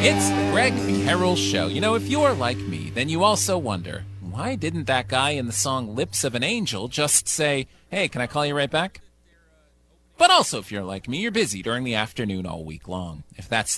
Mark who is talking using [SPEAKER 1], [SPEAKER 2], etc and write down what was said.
[SPEAKER 1] It's the Greg Harrell Show. You know, if you are like me, then you also wonder, why didn't that guy in the song Lips of an Angel just say, hey, can I call you right back? But also, if you're like me, you're busy during the afternoon all week long. If that's